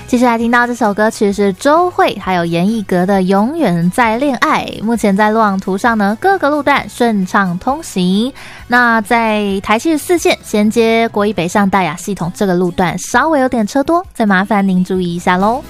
接下来听到这首歌曲是周蕙还有严艺格的《永远在恋爱》。目前在路网图上呢，各个路段顺畅通行。那在台74线衔接国一北上大雅系统这个路段稍微有点车多，再麻烦您注意一下咯。